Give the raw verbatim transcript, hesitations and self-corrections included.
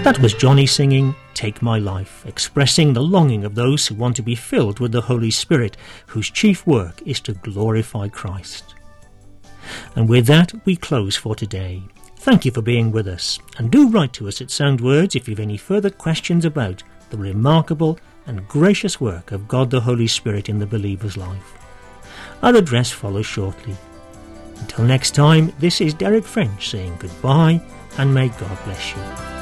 That was Johnny singing Take My Life, expressing the longing of those who want to be filled with the Holy Spirit, whose chief work is to glorify Christ. And with that, we close for today. Thank you for being with us, and do write to us at Sound Words if you have any further questions about the remarkable and gracious work of God the Holy Spirit in the believer's life. Our address follows shortly. Until next time, this is Derek French saying goodbye, and may God bless you.